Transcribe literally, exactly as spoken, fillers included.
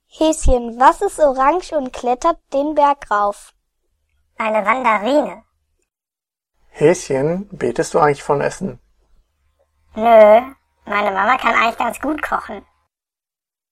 Häschen, was ist orange und klettert den Berg rauf? Eine Mandarine. Häschen, betest du eigentlich von Essen? Nö, meine Mama kann eigentlich ganz gut kochen.